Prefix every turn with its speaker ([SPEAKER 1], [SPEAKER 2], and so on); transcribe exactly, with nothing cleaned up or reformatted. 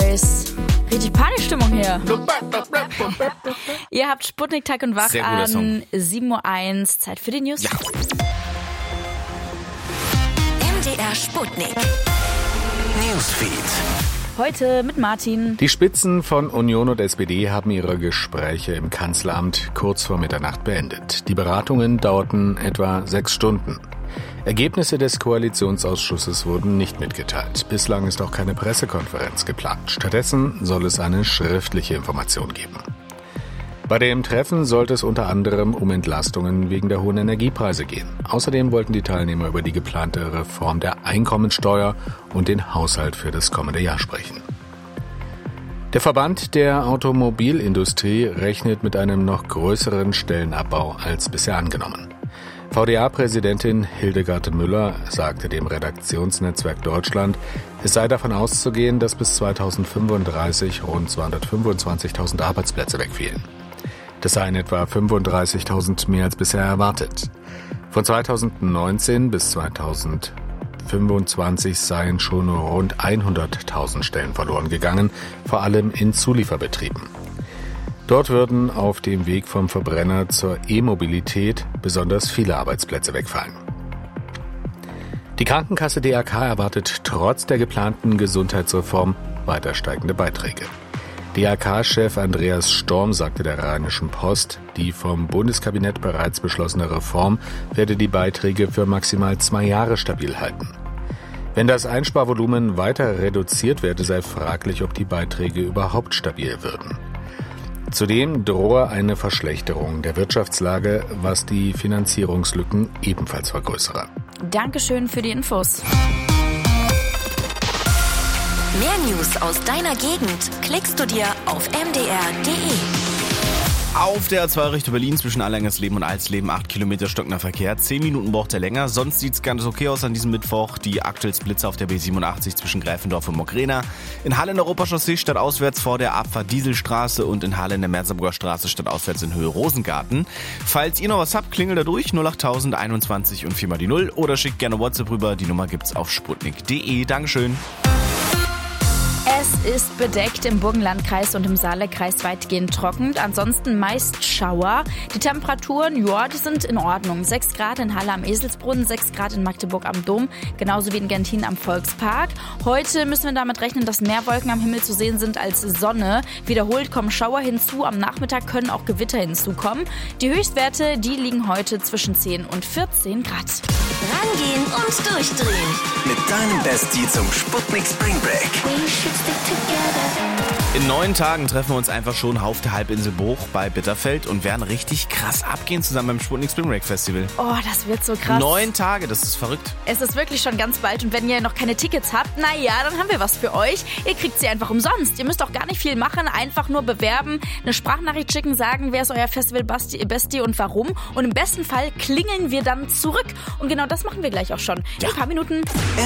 [SPEAKER 1] Boys. Richtig Panikstimmung hier. Ihr habt Sputnik Tag und Wach an sieben Uhr eins. Zeit für die News.
[SPEAKER 2] Ja.
[SPEAKER 3] M D R Sputnik Newsfeed.
[SPEAKER 1] Heute mit Martin.
[SPEAKER 4] Die Spitzen von Union und S P D haben ihre Gespräche im Kanzleramt kurz vor Mitternacht beendet. Die Beratungen dauerten etwa sechs Stunden. Ergebnisse des Koalitionsausschusses wurden nicht mitgeteilt. Bislang ist auch keine Pressekonferenz geplant. Stattdessen soll es eine schriftliche Information geben. Bei dem Treffen sollte es unter anderem um Entlastungen wegen der hohen Energiepreise gehen. Außerdem wollten die Teilnehmer über die geplante Reform der Einkommensteuer und den Haushalt für das kommende Jahr sprechen. Der Verband der Automobilindustrie rechnet mit einem noch größeren Stellenabbau als bisher angenommen. V D A-Präsidentin Hildegard Müller sagte dem Redaktionsnetzwerk Deutschland, es sei davon auszugehen, dass bis zweitausendfünfunddreißig rund zweihundertfünfundzwanzigtausend Arbeitsplätze wegfielen. Das seien etwa fünfunddreißigtausend mehr als bisher erwartet. Von zweitausendneunzehn bis zweitausendfünfundzwanzig seien schon rund hunderttausend Stellen verloren gegangen, vor allem in Zulieferbetrieben. Dort würden auf dem Weg vom Verbrenner zur E-Mobilität besonders viele Arbeitsplätze wegfallen. Die Krankenkasse D R K erwartet trotz der geplanten Gesundheitsreform weiter steigende Beiträge. D R K-Chef Andreas Storm sagte der Rheinischen Post, die vom Bundeskabinett bereits beschlossene Reform werde die Beiträge für maximal zwei Jahre stabil halten. Wenn das Einsparvolumen weiter reduziert werde, sei fraglich, ob die Beiträge überhaupt stabil würden. Zudem drohe eine Verschlechterung der Wirtschaftslage, was die Finanzierungslücken ebenfalls vergrößere.
[SPEAKER 1] Dankeschön für die Infos.
[SPEAKER 3] Mehr News aus deiner Gegend klickst du dir auf m d r punkt d e.
[SPEAKER 2] Auf der A zwei Richtung Berlin zwischen Allerleben und Alsleben acht Kilometer stockender Verkehr. zehn Minuten braucht er länger. Sonst sieht's ganz okay aus an diesem Mittwoch. Die Aktuellsblitze auf der B siebenundachtzig zwischen Greifendorf und Mogrena. In Halle in der Europachaussee stadtauswärts vor der Abfahrt Dieselstraße und in Halle in der Merseburger Straße stadtauswärts in Höhe Rosengarten. Falls ihr noch was habt, klingelt da durch null acht null null einundzwanzig und viermal die Null oder schickt gerne WhatsApp rüber. Die Nummer gibt's auf sputnik punkt d e. Dankeschön.
[SPEAKER 1] Es ist bedeckt im Burgenlandkreis und im Saalekreis weitgehend trocken. Ansonsten meist Schauer. Die Temperaturen, ja, die sind in Ordnung. sechs Grad in Halle am Eselsbrunnen, sechs Grad in Magdeburg am Dom, genauso wie in Gentin am Volkspark. Heute müssen wir damit rechnen, dass mehr Wolken am Himmel zu sehen sind als Sonne. Wiederholt kommen Schauer hinzu. Am Nachmittag können auch Gewitter hinzukommen. Die Höchstwerte, die liegen heute zwischen zehn und vierzehn Grad.
[SPEAKER 3] Rangehen und durchdrehen.
[SPEAKER 5] Mit deinem Bestie zum Sputnik Spring Break.
[SPEAKER 2] In neun Tagen treffen wir uns einfach schon auf der Halbinsel Bruch bei Bitterfeld und werden richtig krass abgehen zusammen beim Sputnik Spring Break Festival.
[SPEAKER 1] Oh, das wird so krass.
[SPEAKER 2] Neun Tage, das ist verrückt.
[SPEAKER 1] Es ist wirklich schon ganz bald und wenn ihr noch keine Tickets habt, naja, dann haben wir was für euch. Ihr kriegt sie einfach umsonst. Ihr müsst auch gar nicht viel machen, einfach nur bewerben, eine Sprachnachricht schicken, sagen, wer ist euer Festival Bestie und warum. Und im besten Fall klingeln wir dann zurück. Und genau das machen wir gleich auch schon. In ein paar Minuten.